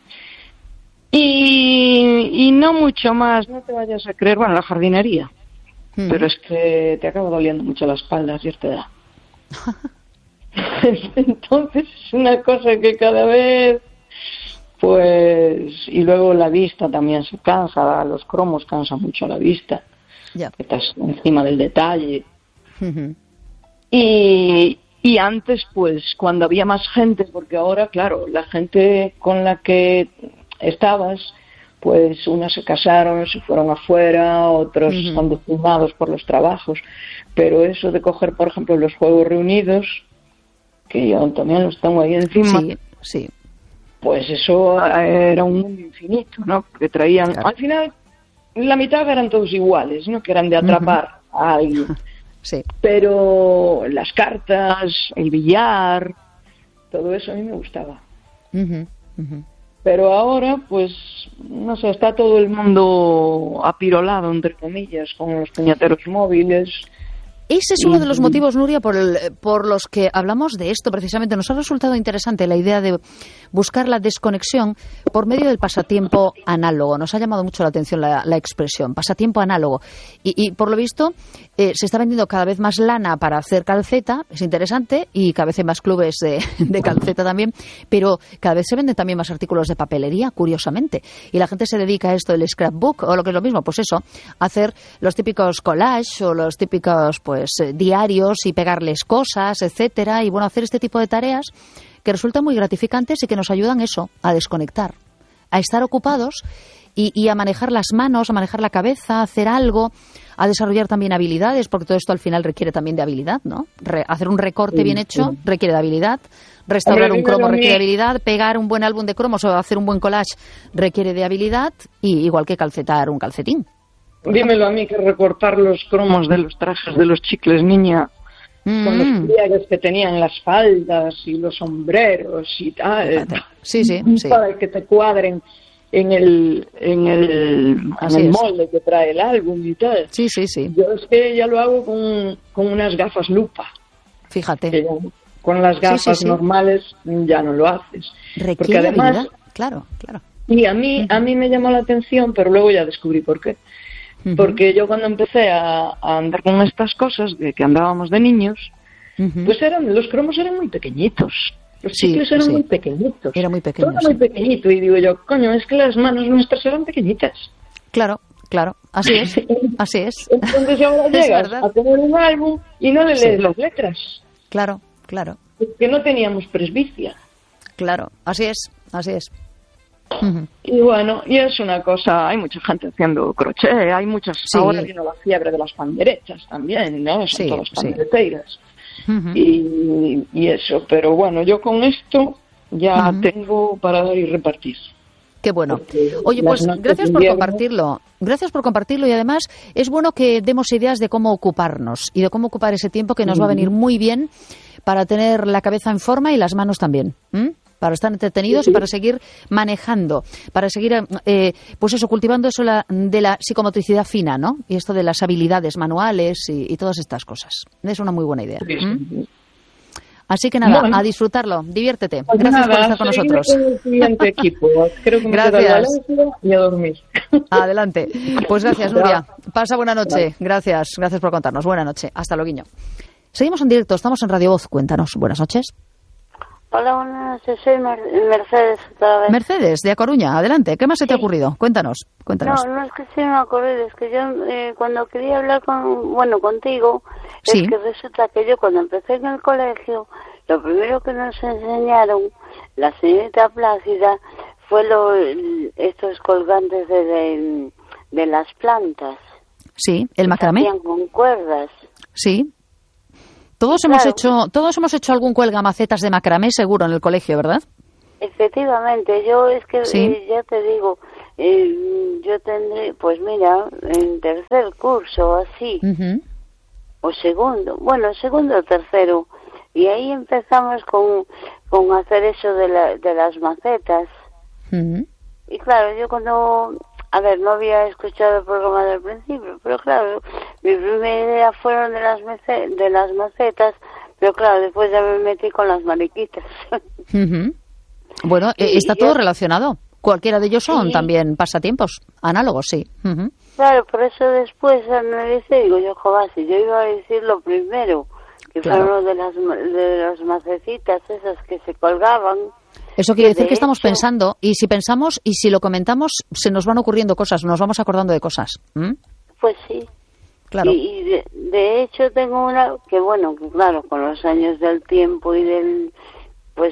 Y, y no mucho más, no te vayas a creer, bueno, la jardinería, mm. pero es que te acaba doliendo mucho la espalda a cierta edad. Entonces es una cosa que cada vez, pues, y luego la vista también se cansa, los cromos cansan mucho la vista, yeah. estás encima del detalle. Mm-hmm. Y... Y antes, pues, cuando había más gente, porque ahora, claro, la gente con la que estabas, pues, unas se casaron, se fueron afuera, otros uh-huh. están destinados por los trabajos. Pero eso de coger, por ejemplo, los Juegos Reunidos, que yo también los tengo ahí encima, sí, sí. pues eso era un mundo infinito, ¿no? Porque traían, claro. al final, la mitad eran todos iguales, ¿no? Que eran de atrapar uh-huh. a alguien. Sí. Pero las cartas, el billar, todo eso a mí me gustaba. Uh-huh, uh-huh. Pero ahora, pues, no sé, está todo el mundo apirolado, entre comillas, con los puñeteros móviles. Ese es uno de los motivos, Nuria, por, el, por los que hablamos de esto precisamente. Nos ha resultado interesante la idea de buscar la desconexión por medio del pasatiempo análogo. Nos ha llamado mucho la atención la, la expresión, pasatiempo análogo. Y, y por lo visto, eh, se está vendiendo cada vez más lana para hacer calceta, es interesante, y cada vez hay más clubes de, de calceta también, pero cada vez se venden también más artículos de papelería, curiosamente. Y la gente se dedica a esto del scrapbook, o lo que es lo mismo, pues eso, hacer los típicos collages o los típicos, pues, pues diarios y pegarles cosas, etcétera, y bueno, hacer este tipo de tareas que resultan muy gratificantes y que nos ayudan eso, a desconectar, a estar ocupados y, y a manejar las manos, a manejar la cabeza, a hacer algo, a desarrollar también habilidades, porque todo esto al final requiere también de habilidad, ¿no? Re- hacer un recorte sí, bien hecho sí. requiere de habilidad, restaurar Hombre, un cromo requiere de habilidad, pegar un buen álbum de cromos o hacer un buen collage requiere de habilidad, y igual que calcetar un calcetín. Dímelo a mí, que recortar los cromos de los trajes de los chicles, niña, mm. con los pliegues que tenían las faldas y los sombreros y tal, sí, sí, sí. para que te cuadren en el en el, en el molde que trae el álbum y tal. Sí, sí, sí. Yo es que ya lo hago con, con unas gafas lupa. Fíjate. Que ya, con las gafas sí, sí, sí. normales ya no lo haces. Requiere porque además, habilidad. Claro, claro. Y a mí, a mí me llamó la atención, pero luego ya descubrí por qué. Porque yo cuando empecé a, a andar con estas cosas, de que andábamos de niños, uh-huh. pues eran los cromos eran muy pequeñitos. Los sí, chicles eran sí. muy pequeñitos. Era muy pequeño. Todo sí. muy pequeñito. Y digo yo, coño, es que las manos nuestras eran pequeñitas. Claro, claro. Así es. Así es. Entonces ahora llegas a tener un álbum y no le lees sí. las letras. Claro, claro. Porque no teníamos presbicia. Claro, así es, así es. Uh-huh. Y bueno, y es una cosa, hay mucha gente haciendo crochet, hay muchas, sí. ahora vino la fiebre de las panderechas también, ¿no? Son sí, todas sí. pandereteiras. Uh-huh. y, y eso, pero bueno, yo con esto ya uh-huh. tengo para dar y repartir. Qué bueno. Oye, pues gracias por compartirlo. Gracias por compartirlo y además es bueno que demos ideas de cómo ocuparnos y de cómo ocupar ese tiempo que nos uh-huh. va a venir muy bien para tener la cabeza en forma y las manos también. ¿Mm? Para estar entretenidos sí, sí. y para seguir manejando, para seguir, eh, pues eso, cultivando eso la, de la psicomotricidad fina, ¿no? Y esto de las habilidades manuales y, y todas estas cosas. Es una muy buena idea. Sí, ¿Mm? Así que nada, bueno. a disfrutarlo, diviértete. Pues Gracias nada, por estar con nosotros. El siguiente equipo. Creo que me gracias. Y a dormir. Adelante. Pues gracias, Nuria. Pasa buena noche. Gracias, gracias por contarnos. Buena noche. Hasta luego. Seguimos en directo, estamos en Radio Voz. Cuéntanos. Buenas noches. Hola, buenas noches, soy Mer Mercedes otra vez. Mercedes, de A Coruña, adelante. ¿Qué más se te ha ocurrido? Cuéntanos, cuéntanos. No, no es que se me ocurrido, es que yo eh, cuando quería hablar con, bueno, contigo, Sí. es que resulta que yo cuando empecé en el colegio, lo primero que nos enseñaron, la señorita Plácida, fue lo, estos colgantes de, de, de las plantas. Sí, el macramé. Que hacían con cuerdas. Sí. Todos Claro. hemos hecho, todos hemos hecho algún cuelgamacetas de macramé seguro en el colegio, ¿verdad? Efectivamente, yo es que Sí. eh, ya te digo, eh, yo tendré, pues mira, en tercer curso así, Uh-huh. o segundo, bueno, segundo o tercero, y ahí empezamos con, con hacer eso de, la, de las macetas. Uh-huh. Y claro, yo cuando, a ver, no había escuchado el programa del principio, pero claro, mi primera idea fueron de las, mece de las macetas, pero claro, después ya me metí con las mariquitas. Uh-huh. Bueno, eh, Y está yo- todo relacionado. Cualquiera de ellos son Sí. también pasatiempos análogos, sí. Uh-huh. Claro, por eso después me dice, digo yo, joder, si yo iba a decir lo primero, que Claro. fueron lo de las, ma- de las macetitas esas que se colgaban. Eso quiere Que decir de que estamos hecho- pensando, y si pensamos y si lo comentamos, se nos van ocurriendo cosas, nos vamos acordando de cosas. ¿Mm? Pues sí. Claro. Y, y de, de hecho tengo una que, bueno, que claro, con los años del tiempo y del, pues,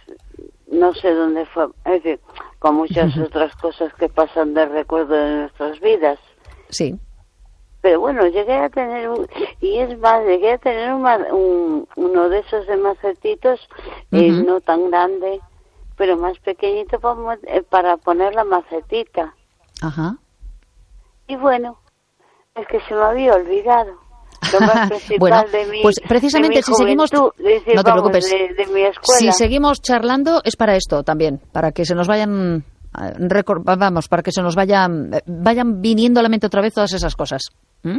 no sé dónde fue, es decir, con muchas otras cosas que pasan de recuerdo de nuestras vidas. Sí. Pero bueno, llegué a tener, un, y es más, llegué a tener un, ma- un- uno de esos de macetitos, eh, Ujú. no tan grande, pero más pequeñito para, mo- eh, para poner la macetita. Ajá. Y bueno, es que se me había olvidado. Lo más principal Bueno, de mi, pues precisamente de mi si seguimos, juventud, es decir, no te vamos, preocupes, de, de mi escuela. si seguimos charlando es para esto también, para que se nos vayan, eh, recor- vamos, para que se nos vayan, eh, vayan viniendo a la mente otra vez todas esas cosas. ¿Mm?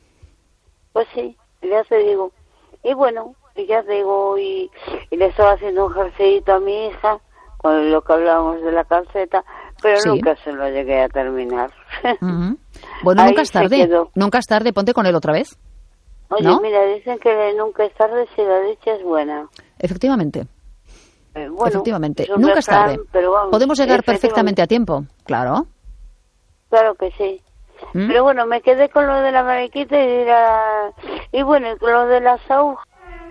Pues sí, ya te digo. Y bueno, y ya te digo, y, y le estaba haciendo un jerseyito a mi hija, con lo que hablábamos de la calceta, pero Sí. nunca se lo llegué a terminar. Ujú. Bueno, Ahí nunca es se tarde, quedó. nunca es tarde, ponte con él otra vez. Oye, ¿No? mira, dicen que nunca es tarde si la dicha es buena. Efectivamente, Eh, bueno, efectivamente, es un nunca es refrán, tarde. pero vamos, Podemos llegar efectivamente, perfectamente a tiempo, claro. Claro que sí. ¿Mm? Pero bueno, me quedé con lo de la mariquita y, de la... y bueno, y con lo de las agujas.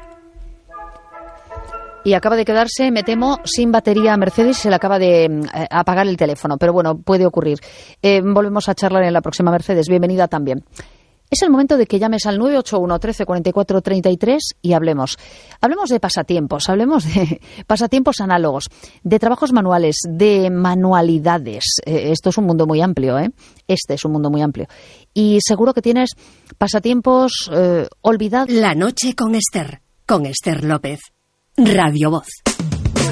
Y acaba de quedarse, me temo, sin batería Mercedes, se le acaba de eh, apagar el teléfono, pero bueno, puede ocurrir. Eh, volvemos a charlar en la próxima, Mercedes, bienvenida también. Es el momento de que llames al nueve ocho uno, trece, cuarenta y cuatro, treinta y tres y hablemos. Hablemos de pasatiempos, hablemos de pasatiempos análogos, de trabajos manuales, de manualidades. Eh, esto es un mundo muy amplio, ¿eh? Este es un mundo muy amplio. Y seguro que tienes pasatiempos eh, olvidados. La noche con Esther, con Esther López. Radio Voz.